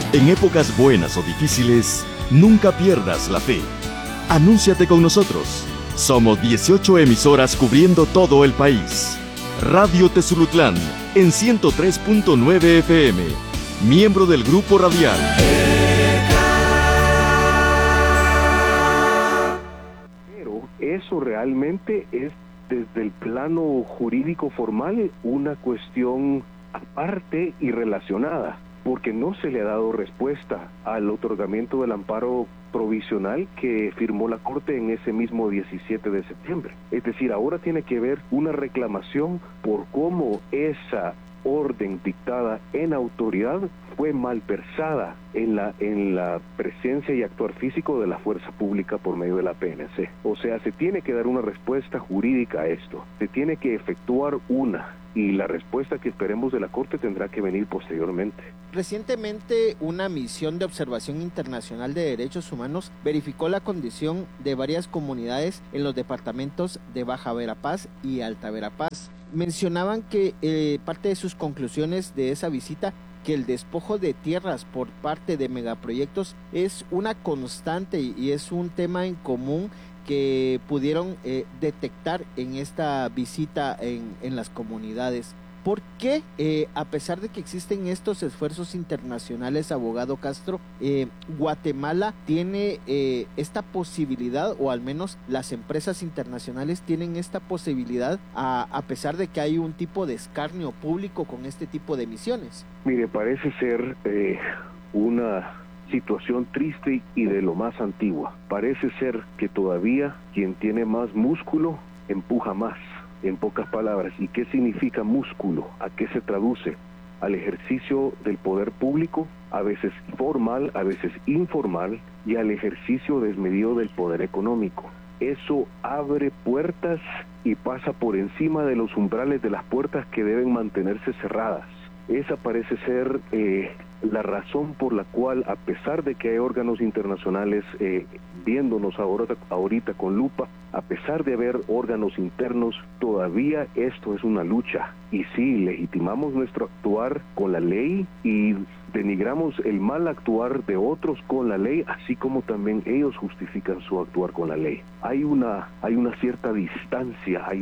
En épocas buenas o difíciles, nunca pierdas la fe. Anúnciate con nosotros. Somos 18 emisoras cubriendo todo el país. Radio Tezulutlán en 103.9 FM, miembro del Grupo Radial. Pero eso realmente es, desde el plano jurídico formal, una cuestión aparte y relacionada, porque no se le ha dado respuesta al otorgamiento del amparo provisional que firmó la Corte en ese mismo 17 de septiembre. Es decir, ahora tiene que haber una reclamación por cómo esa orden dictada en autoridad fue malversada en la presencia y actuar físico de la fuerza pública por medio de la PNC. O sea, se tiene que dar una respuesta jurídica a esto, se tiene que efectuar y la respuesta que esperemos de la Corte tendrá que venir posteriormente. Recientemente, una misión de observación internacional de derechos humanos verificó la condición de varias comunidades en los departamentos de Baja Verapaz y Alta Verapaz. Mencionaban que parte de sus conclusiones de esa visita, que el despojo de tierras por parte de megaproyectos es una constante y es un tema en común que pudieron detectar en esta visita en las comunidades. ¿Por qué, a pesar de que existen estos esfuerzos internacionales, abogado Castro, Guatemala tiene esta posibilidad, o al menos las empresas internacionales tienen esta posibilidad, a pesar de que hay un tipo de escarnio público con este tipo de misiones? Mire, parece ser una situación triste y de lo más antigua. Parece ser que todavía quien tiene más músculo empuja más, en pocas palabras. ¿Y qué significa músculo? ¿A qué se traduce? Al ejercicio del poder público, a veces formal, a veces informal, y al ejercicio desmedido del poder económico. Eso abre puertas y pasa por encima de los umbrales de las puertas que deben mantenerse cerradas. Esa parece ser la razón por la cual, a pesar de que hay órganos internacionales viéndonos ahorita con lupa, a pesar de haber órganos internos, todavía esto es una lucha. Y sí, legitimamos nuestro actuar con la ley y denigramos el mal actuar de otros con la ley, así como también ellos justifican su actuar con la ley. Hay una cierta distancia, hay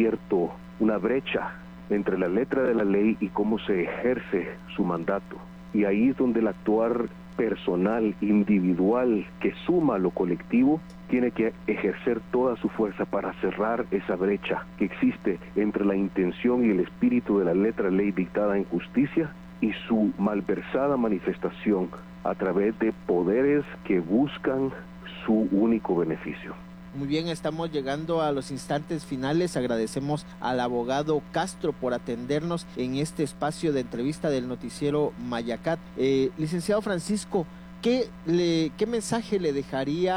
una brecha entre la letra de la ley y cómo se ejerce su mandato. Y ahí es donde el actuar personal, individual, que suma a lo colectivo, tiene que ejercer toda su fuerza para cerrar esa brecha que existe entre la intención y el espíritu de la letra ley dictada en justicia y su malversada manifestación a través de poderes que buscan su único beneficio. Muy bien, estamos llegando a los instantes finales. Agradecemos al abogado Castro por atendernos en este espacio de entrevista del noticiero Mayacat. Licenciado Francisco, ¿qué mensaje le dejaría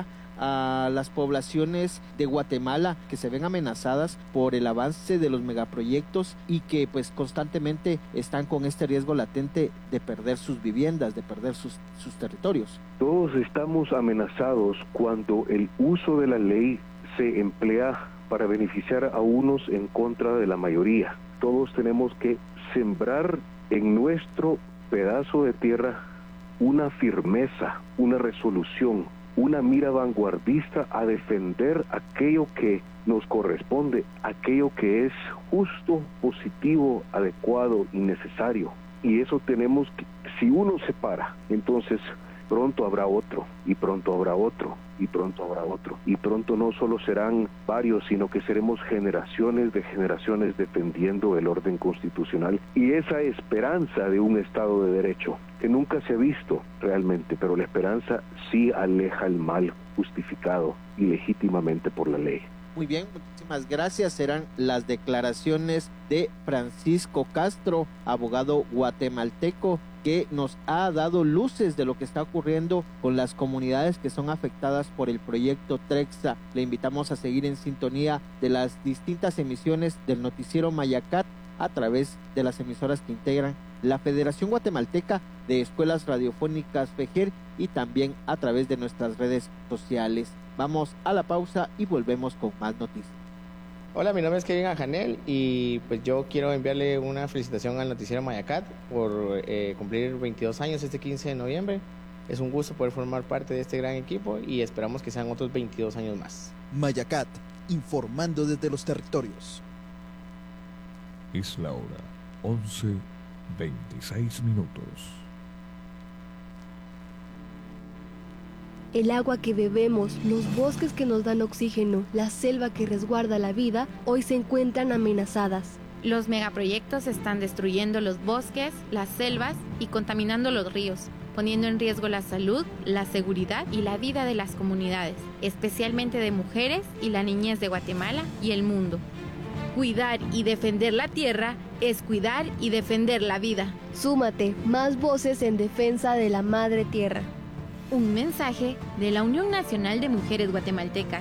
a las poblaciones de Guatemala que se ven amenazadas por el avance de los megaproyectos y que pues constantemente están con este riesgo latente de perder sus viviendas, de perder sus territorios? Todos estamos amenazados cuando el uso de la ley se emplea para beneficiar a unos en contra de la mayoría. Todos tenemos que sembrar en nuestro pedazo de tierra una firmeza, una resolución, una mira vanguardista a defender aquello que nos corresponde, aquello que es justo, positivo, adecuado y necesario. Y eso tenemos que, si uno se para, entonces pronto habrá otro, y pronto habrá otro, y pronto habrá otro. Y pronto no solo serán varios, sino que seremos generaciones de generaciones defendiendo el orden constitucional y esa esperanza de un Estado de Derecho, que nunca se ha visto realmente, pero la esperanza sí aleja el mal justificado y legítimamente por la ley. Muy bien, muchísimas gracias. Serán las declaraciones de Francisco Castro, abogado guatemalteco, que nos ha dado luces de lo que está ocurriendo con las comunidades que son afectadas por el proyecto Trexa. Le invitamos a seguir en sintonía de las distintas emisiones del noticiero Mayacat a través de las emisoras que integran la Federación Guatemalteca de Escuelas Radiofónicas FEGER y también a través de nuestras redes sociales. Vamos a la pausa y volvemos con más noticias. Hola, mi nombre es Kevin Ajanel y pues yo quiero enviarle una felicitación al noticiero Mayacat por cumplir 22 años este 15 de noviembre. Es un gusto poder formar parte de este gran equipo y esperamos que sean otros 22 años más. Mayacat, informando desde los territorios. Es la hora 11:26. El agua que bebemos, los bosques que nos dan oxígeno, la selva que resguarda la vida, hoy se encuentran amenazadas. Los megaproyectos están destruyendo los bosques, las selvas y contaminando los ríos, poniendo en riesgo la salud, la seguridad y la vida de las comunidades, especialmente de mujeres y la niñez de Guatemala y el mundo. Cuidar y defender la tierra es cuidar y defender la vida. Súmate, más voces en defensa de la madre tierra. Un mensaje de la Unión Nacional de Mujeres Guatemaltecas.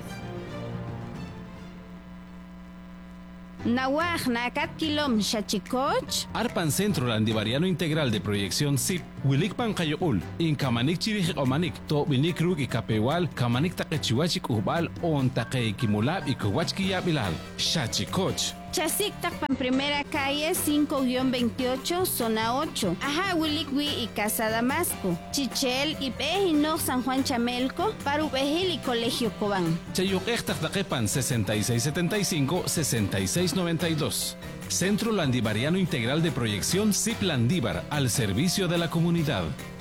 Nawaj Nakat Kilom Shachikoch. Arpan Centro Landivariano Integral de Proyección SIP. Wilik Pancayoul. In Kamanik Chirij Omanik. To Winik Rug y Capewal. Kamanik Takechiwachik Ubal. On Takekimulab y Kuwachki Yabilal. Shachikoch. Chasik Takpan Primera Calle 5-28, Zona 8. Ajá, Wilikwi y Casa Damasco. Chichel y Pejino San Juan Chamelco. Parubejil y Colegio Cobán. Chayuk Ektak Takepan 6675-6692. Centro Landivariano Integral de Proyección SIP Landívar, al servicio de la comunidad.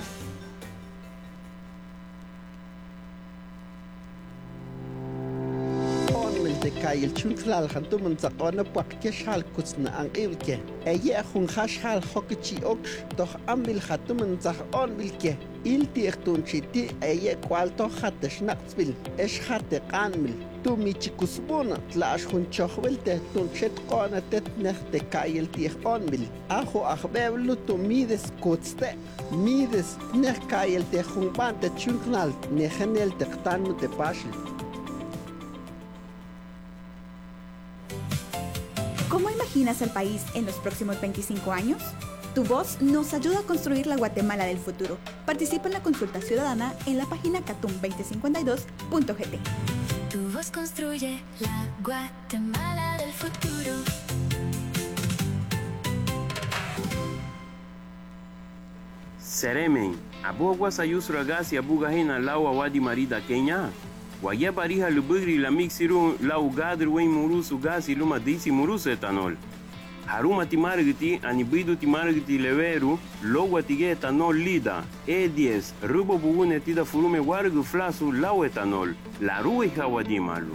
Kayil chuntlal hantumun zakona pakya shal kutsna ang ilke. Eye khun khashal hokichi oksh doch ambil hatumun zakon bilke. Ilti ektunchiti eye kwalto hatesh naqsbil. Esh hate qanmil. Tu michikusbuna tlash khun chokhbelte tunchet qona tetneh te kayil tieh onbil. Ajo akhbeblu tu mides kutste. Mides neh kayil te khun bante chuntlal nehenel te qtanu te pashil. ¿Cómo imaginas el país en los próximos 25 años? Tu voz nos ayuda a construir la Guatemala del futuro. Participa en la consulta ciudadana en la página catum2052.gt. Tu voz construye la Guatemala del futuro. Seremen, abo guasayusra gasi abugahina lawa wadi marida Kenya. Guaya barija lubugri la mixiru la ugadr wen murusu gasi luma disi murusu etanol. Haruma timargiti anibidu timargiti leveru logo atige etanol lida E10 rubo bugune tida furume wargu flasu lau etanol la rui hawadimalu.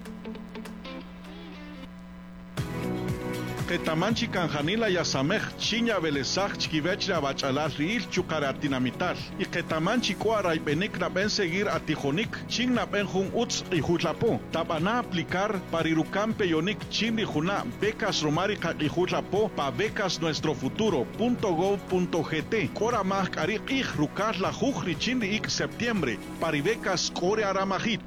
Ketamanchi kanjanila yasamej chiña belezaj chkivechra bachalal riil chukaratinamital. Y ketamanchi kuara y benikna ben seguir a tijonik chingna ben jun uts y jutlapo. Tabana aplicar parirucampe yonik chini juna becas romarica y jutlapo pa becas nuestro futuro.gov.gt. Kora más karik ik rukas la jujri chini ik septiembre. Paribecas kore aramajit.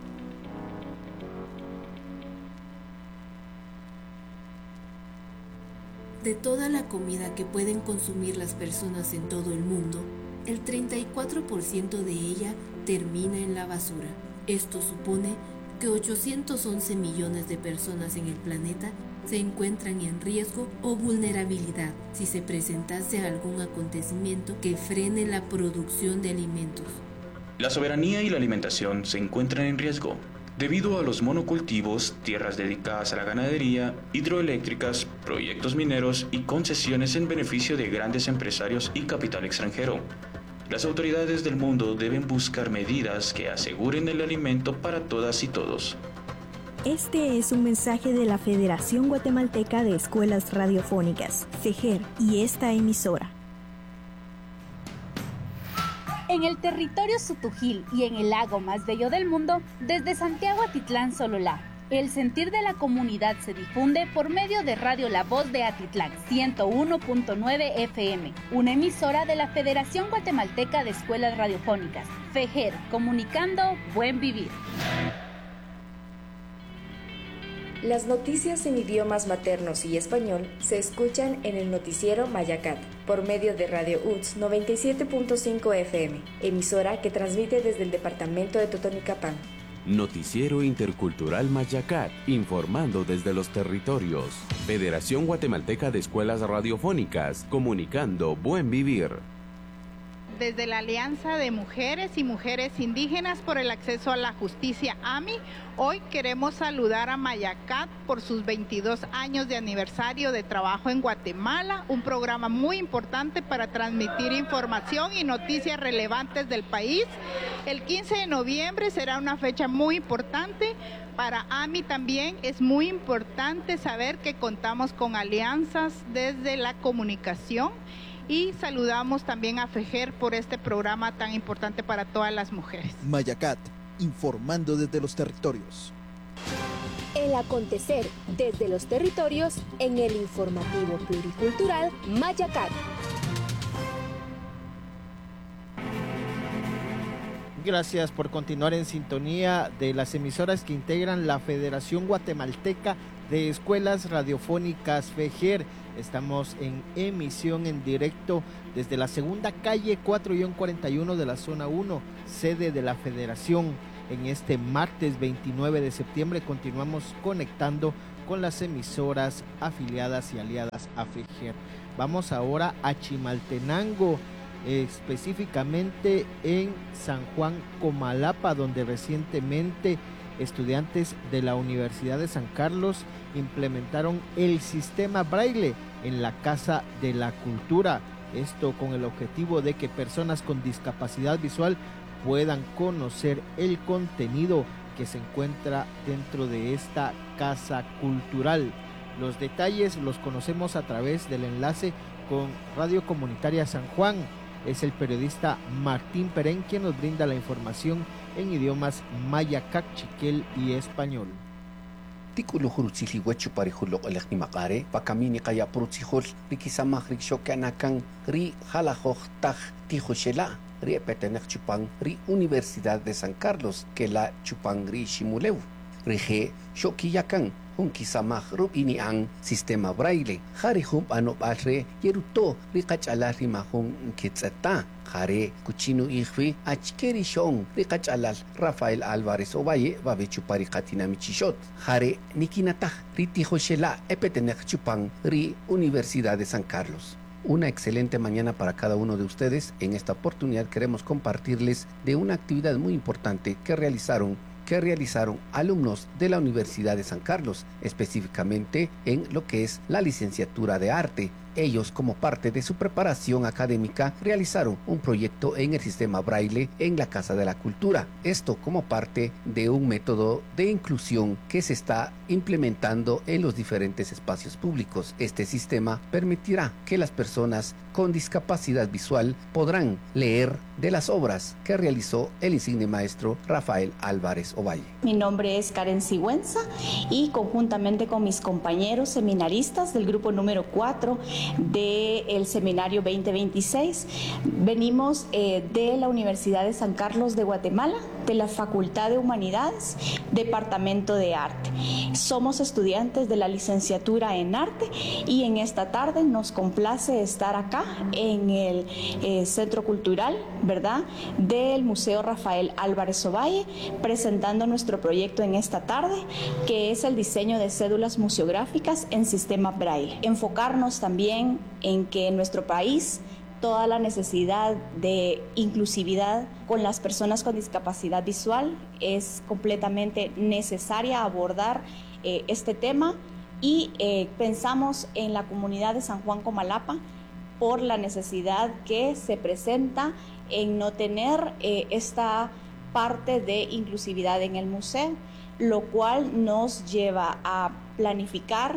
De toda la comida que pueden consumir las personas en todo el mundo, el 34% de ella termina en la basura. Esto supone que 811 millones de personas en el planeta se encuentran en riesgo o vulnerabilidad si se presentase algún acontecimiento que frene la producción de alimentos. La soberanía y la alimentación se encuentran en riesgo debido a los monocultivos, tierras dedicadas a la ganadería, hidroeléctricas, proyectos mineros y concesiones en beneficio de grandes empresarios y capital extranjero. Las autoridades del mundo deben buscar medidas que aseguren el alimento para todas y todos. Este es un mensaje de la Federación Guatemalteca de Escuelas Radiofónicas, FEJER, y esta emisora. En el territorio Sutujil y en el lago más bello del mundo, desde Santiago Atitlán Sololá, el sentir de la comunidad se difunde por medio de Radio La Voz de Atitlán 101.9 FM, una emisora de la Federación Guatemalteca de Escuelas Radiofónicas, FEJER, comunicando buen vivir. Las noticias en idiomas maternos y español se escuchan en el noticiero Mayacat por medio de Radio UTS 97.5 FM, emisora que transmite desde el departamento de Totonicapán. Noticiero Intercultural Mayacat, informando desde los territorios. Federación Guatemalteca de Escuelas Radiofónicas, comunicando buen vivir. Desde la Alianza de Mujeres y Mujeres Indígenas por el Acceso a la Justicia, AMI, hoy queremos saludar a Mayacat por sus 22 años de aniversario de trabajo en Guatemala, un programa muy importante para transmitir información y noticias relevantes del país. El 15 de noviembre será una fecha muy importante. Para AMI también es muy importante saber que contamos con alianzas desde la comunicación. Y saludamos también a FEJER por este programa tan importante para todas las mujeres. Mayacat, informando desde los territorios. El acontecer desde los territorios en el informativo pluricultural Mayacat. Gracias por continuar en sintonía de las emisoras que integran la Federación Guatemalteca de Escuelas Radiofónicas FEJER. Estamos en emisión en directo desde la segunda calle 4-41 de la zona 1, sede de la Federación. En este martes 29 de septiembre continuamos conectando con las emisoras afiliadas y aliadas a FEJER. Vamos ahora a Chimaltenango, específicamente en San Juan Comalapa, donde recientemente estudiantes de la Universidad de San Carlos implementaron el sistema Braille en la Casa de la Cultura. Esto con el objetivo de que personas con discapacidad visual puedan conocer el contenido que se encuentra dentro de esta casa cultural. Los detalles los conocemos a través del enlace con Radio Comunitaria San Juan. Es el periodista Martín Perén quien nos brinda la información en idiomas maya, cachiquel y español. Tikulu hurutsili huechu parihulo elekni makare, pakamini kaya prutsihol, rikisamah rikshokeanakan, ri halajoj taj tijoshela, ri epetenek chupang, ri Universidad de San Carlos, que la chupang ri shimuleu, rije shokiyakan, hunkisamah rubini ang sistema braille, jari hump anopalre, yeruto rikachala rimahun kitseta, jare kuchinu ihwi achkeri shong rikachalal Rafael Álvarez Ovalle babe chupari katina michishot, jare nikinatah ritijoshela epetenek chupang ri Universidad de San Carlos. Una excelente mañana para cada uno de ustedes. En esta oportunidad queremos compartirles de una actividad muy importante que realizaron alumnos de la Universidad de San Carlos, específicamente en lo que es la licenciatura de arte. Ellos, como parte de su preparación académica, realizaron un proyecto en el sistema Braille en la Casa de la Cultura. Esto como parte de un método de inclusión que se está implementando en los diferentes espacios públicos. Este sistema permitirá que las personas con discapacidad visual podrán leer de las obras que realizó el insigne maestro Rafael Álvarez Ovalle. Mi nombre es Karen Sigüenza y conjuntamente con mis compañeros seminaristas del grupo número 4 del seminario 2026, venimos de la Universidad de San Carlos de Guatemala, de la Facultad de Humanidades, Departamento de Arte. Somos estudiantes de la licenciatura en arte y en esta tarde nos complace estar acá en el Centro Cultural, ¿verdad?, del Museo Rafael Álvarez Ovalle, presentando nuestro proyecto en esta tarde, que es el diseño de cédulas museográficas en sistema Braille. Enfocarnos también en que en nuestro país toda la necesidad de inclusividad con las personas con discapacidad visual es completamente necesaria abordar este tema y pensamos en la comunidad de San Juan Comalapa por la necesidad que se presenta en no tener esta parte de inclusividad en el museo, lo cual nos lleva a planificar,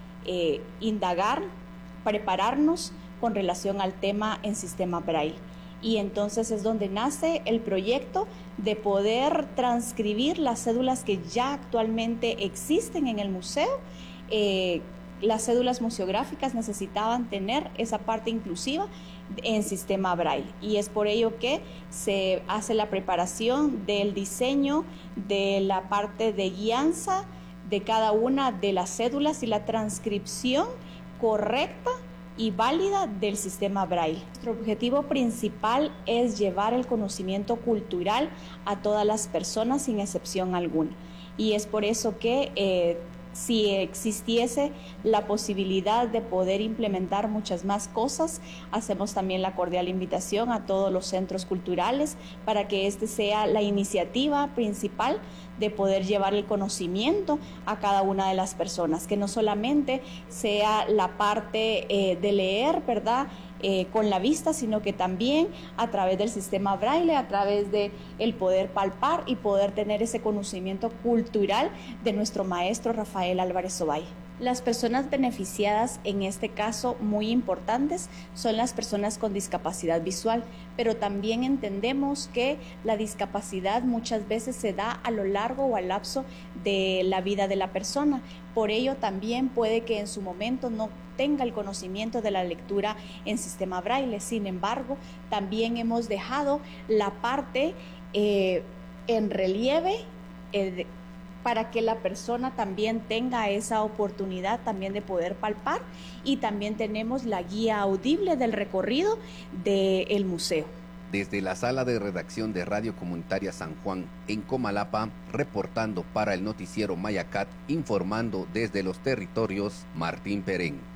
indagar, prepararnos con relación al tema en sistema Braille. Y entonces es donde nace el proyecto de poder transcribir las cédulas que ya actualmente existen en el museo. Las cédulas museográficas necesitaban tener esa parte inclusiva en sistema Braille y es por ello que se hace la preparación del diseño de la parte de guianza de cada una de las cédulas y la transcripción correcta y válida del sistema Braille. Nuestro objetivo principal es llevar el conocimiento cultural a todas las personas sin excepción alguna. Y es por eso que si existiese la posibilidad de poder implementar muchas más cosas, hacemos también la cordial invitación a todos los centros culturales para que este sea la iniciativa principal de poder llevar el conocimiento a cada una de las personas, que no solamente sea la parte de leer, ¿verdad?, con la vista, sino que también a través del sistema Braille, a través de el poder palpar y poder tener ese conocimiento cultural de nuestro maestro Rafael Álvarez Ovalle. Las personas beneficiadas, en este caso muy importantes, son las personas con discapacidad visual, pero también entendemos que la discapacidad muchas veces se da a lo largo o al lapso de la vida de la persona. Por ello también puede que en su momento no tenga el conocimiento de la lectura en sistema Braille. Sin embargo, también hemos dejado la parte en relieve para que la persona también tenga esa oportunidad también de poder palpar, y también tenemos la guía audible del recorrido del museo. Desde la sala de redacción de Radio Comunitaria San Juan en Comalapa, reportando para el noticiero Mayacat, informando desde los territorios, Martín Perén.